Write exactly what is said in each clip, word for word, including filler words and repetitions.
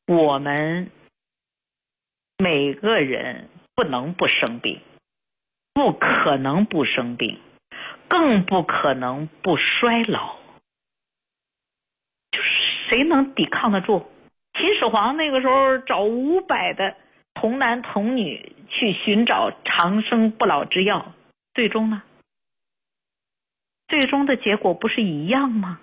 我们每个人不能不生病，不可能不生病，更不可能不衰老。就是谁能抵抗得住？秦始皇那个时候找五百的童男童女去寻找长生不老之药，最终呢？最终的结果不是一样吗？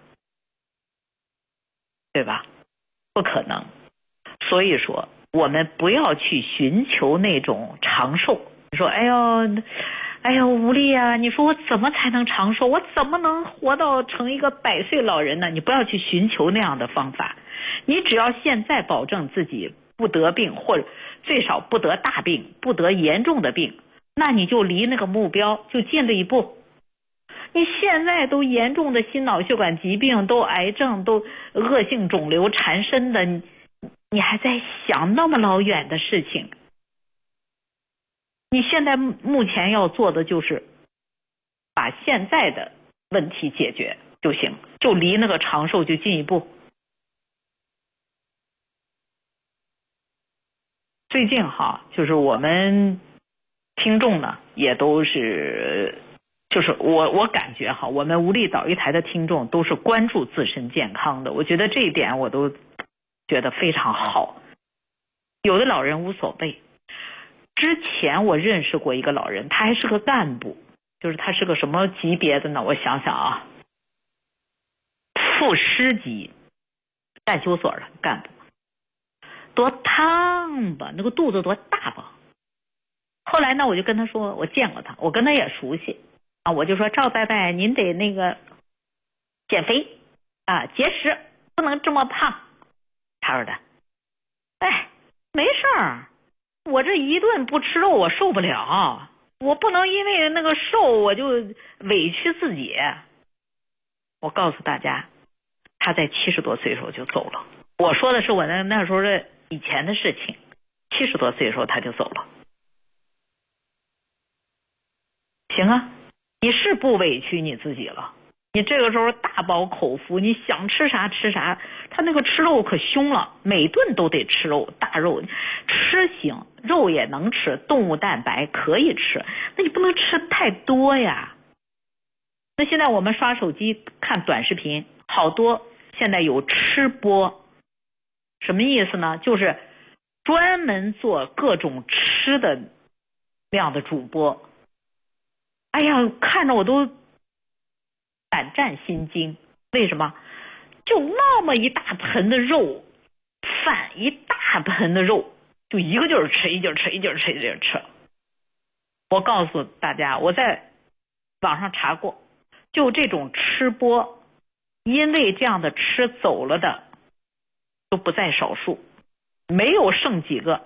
对吧？不可能。所以说我们不要去寻求那种长寿。你说哎呦哎呦无力啊，你说我怎么才能长寿？我怎么能活到成一个百岁老人呢？你不要去寻求那样的方法。你只要现在保证自己不得病，或者最少不得大病，不得严重的病，那你就离那个目标就近了一步。你现在都严重的心脑血管疾病，都癌症，都恶性肿瘤缠身的，你你还在想那么老远的事情。你现在目前要做的就是把现在的问题解决就行，就离那个长寿就进一步。最近哈，就是我们听众呢也都是，就是我我感觉哈，我们无力岛屿台的听众都是关注自身健康的，我觉得这一点我都觉得非常好。有的老人无所谓，之前我认识过一个老人，他还是个干部，就是他是个什么级别的呢？我想想啊，副师级干休所的干部，多烫吧，那个肚子多大吧。后来呢，我就跟他说，我见过他，我跟他也熟悉啊，我就说赵伯伯，您得那个减肥啊，节食，不能这么胖。他说的，哎，没事儿，我这一顿不吃肉我受不了，我不能因为那个瘦我就委屈自己。我告诉大家，他在七十多岁的时候就走了。我说的是我那那时候的以前的事情，七十多岁的时候他就走了。行啊，你是不委屈你自己了，你这个时候大饱口福，你想吃啥吃啥。他那个吃肉可凶了，每顿都得吃肉，大肉吃行，肉也能吃，动物蛋白可以吃，那你不能吃太多呀。那现在我们刷手机看短视频，好多现在有吃播，什么意思呢？就是专门做各种吃的那样的主播。哎呀，看着我都胆战心惊。为什么？就那么一大盆的肉饭，一大盆的肉，就一个劲儿吃，一劲儿吃，一劲儿吃，一劲儿吃。我告诉大家，我在网上查过，就这种吃播，因为这样的吃走了的都不在少数，没有剩几个。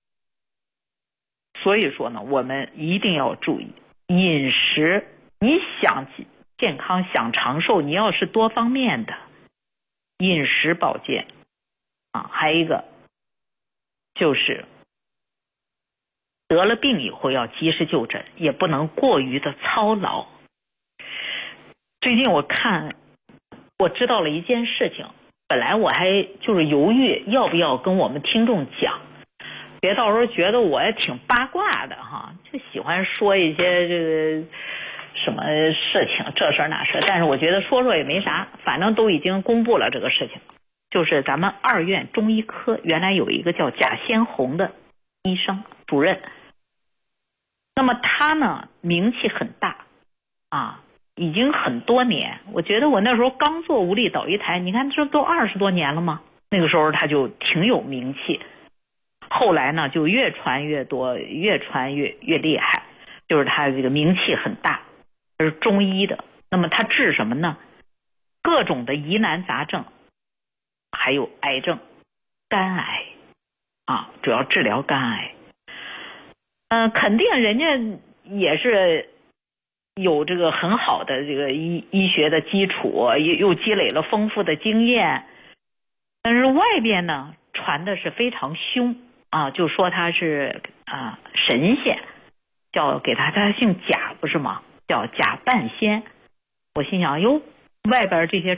所以说呢，我们一定要注意饮食。你想健康想长寿，你要是多方面的饮食保健啊，还有一个就是得了病以后要及时就诊，也不能过于的操劳。最近我看我知道了一件事情，本来我还就是犹豫要不要跟我们听众讲，别到时候觉得我也挺八卦的哈，就喜欢说一些这个什么事情这事那事，但是我觉得说说也没啥，反正都已经公布了这个事情。就是咱们二院中医科原来有一个叫贾先红的医生主任，那么他呢名气很大啊，已经很多年。我觉得我那时候刚做无力岛屿台，你看这都二十多年了吗？那个时候他就挺有名气，后来呢就越传越多，越传越越厉害，就是他这个名气很大，他是中医的。那么他治什么呢？各种的疑难杂症，还有癌症，肝癌啊，主要治疗肝癌。嗯、呃，肯定人家也是有这个很好的这个医医学的基础，又又积累了丰富的经验。但是外边呢传的是非常凶啊，就说他是啊神仙，叫给他他姓贾不是吗？叫贾半仙。我心想，哟，外边这些